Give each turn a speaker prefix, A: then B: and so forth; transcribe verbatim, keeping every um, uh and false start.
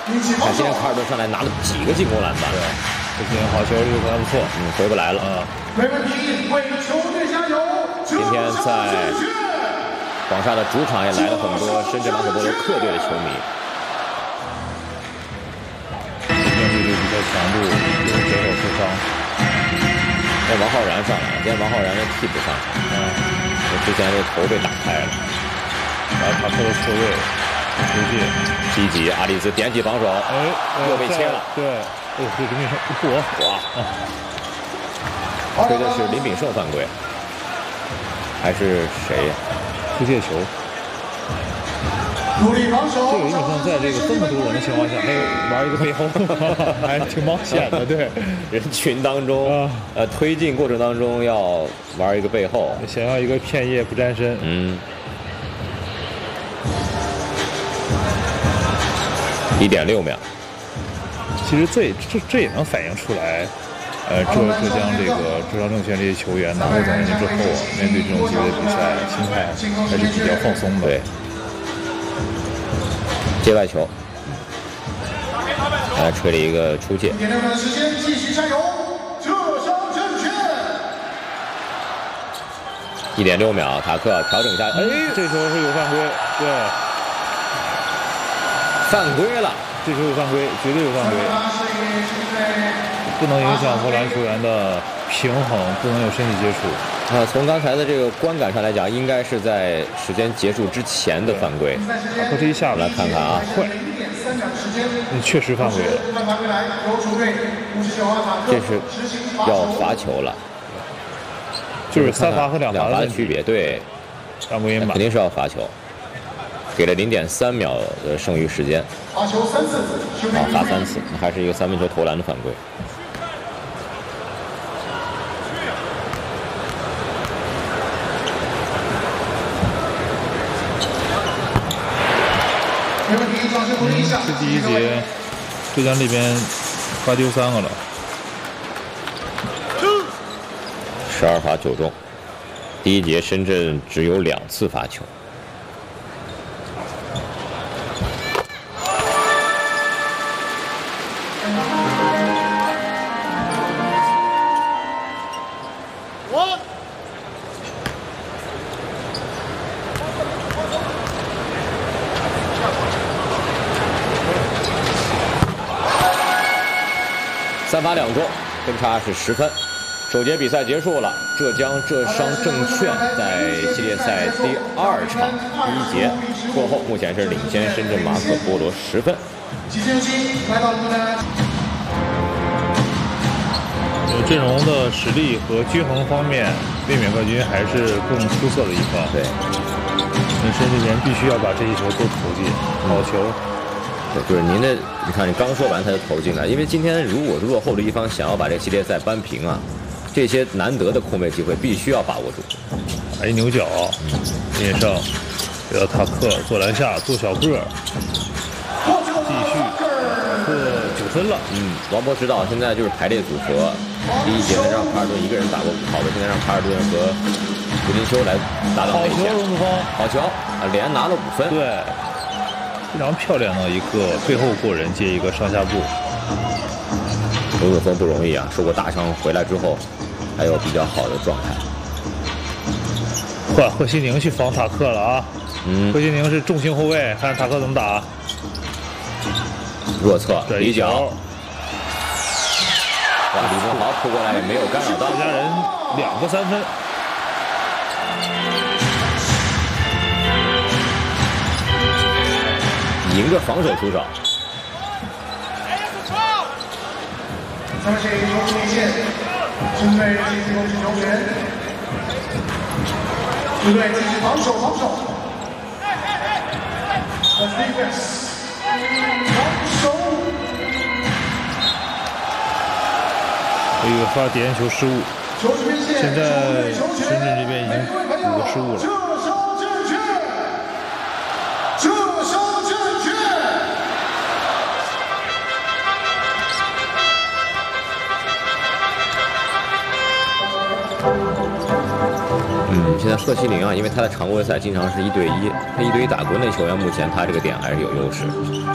A: 看今天卡尔顿上来拿了几个进攻篮板，
B: 对，这进好球，这个还不错，
A: 嗯，回不来了
B: 啊。
C: 没问题，为球队加油！
A: 今天在广厦的主场也来了很多深圳马可波罗客队的球迷。
B: 面对比较强度，又是左手受伤。
A: 那王浩然上来，今天王浩然的替补上场，
B: 嗯，
A: 之前这头被打开了，
B: 然后塔克的错位，出界，
A: 积极，阿里兹点起防守，
B: 哎，
A: 又被切了，
B: 对，哎呦，这林炳胜，我
A: 哇，吹的是林炳胜犯规，还是谁呀？
B: 出界球。
C: 努力防守。
B: 这个林炳胜在这个这么多人的情况下，还有玩一个背后，还挺冒险的，对。
A: 人群当中，啊、呃，推进过程当中要玩一个背后，
B: 想要一个片叶不沾身。
A: 嗯。一点六秒。
B: 其实这这这也能反映出来，呃，浙浙江这个浙江证券这些球员拿过总冠军之后啊，面对这种级别的比赛，心态还是比较放松的。
A: 对。界外球，来吹了一个出界。
C: 一点六秒的时间，继续加油！浙江证券。
A: 一点六秒，塔克调整一下，哎，
B: 这球是有犯规，对，
A: 犯规了，
B: 这球有犯规，绝对有犯规，不能影响荷兰球员的平衡，不能有身体接触。
A: 啊，从刚才的这个观感上来讲，应该是在时间结束之前的犯规。
B: 塔克这一下
A: 来看看啊，
B: 快，你确实犯规了，
A: 这是要罚球了，
B: 就是三罚和两
A: 罚
B: 的
A: 区别，对，
B: 犯规嘛，
A: 肯定是要罚球，给了零点三秒的剩余时间，
C: 罚球三次，
A: 啊，罚三次，那还是一个三分球投篮的犯规。
B: 嗯，是第一节，浙江这边罚丢三个了，
A: 十二罚九中。第一节深圳只有两次罚球。
C: 我。
A: 三罚两中，分差是十分。首节比赛结束了，浙江浙商证券在系列赛第二场第一节过后，目前是领先深圳马可波罗十分。
B: 有阵容的实力和均衡方面，卫冕冠军还是更出色的一方。
A: 对，
B: 那深圳人必须要把这一球都投进，好球。
A: 对，就是您的，你看你刚说完他就投进了，因为今天如果是落后的一方想要把这个系列赛扳平啊，这些难得的空位机会必须要把握住。
B: 哎，牛角，聂胜，给到塔克做篮下，做小个，继续，塔克九分了。
A: 嗯，王博指导现在就是排列组合，第一节呢让卡尔顿一个人打过跑的，现在让卡尔顿和胡金秋来搭档内线。
B: 好球，荣子峰，
A: 好球啊，连拿了五分。
B: 对。非常漂亮的一个背后过人接一个上下步，
A: 龙子峰不容易啊，受过大伤回来之后，还有比较好的状态。
B: 嚯，贺西宁去防塔克了啊！嗯，贺西宁是重型后卫，看塔克怎么打。
A: 弱侧里角，哇，李宗豪扑过来也没有干扰到，
B: 浙江人两个三分。
A: 迎着防守出手。
C: 三线一球内线，针对进攻击球员，对对，继续防守防守。defense， 防守。
B: 这个发点球失误，现在深圳这边已经五个失误了。
A: 嗯，现在贺西宁啊，因为他在常规赛经常是一对一，他一对一打国内球员，目前他这个点还是有优势。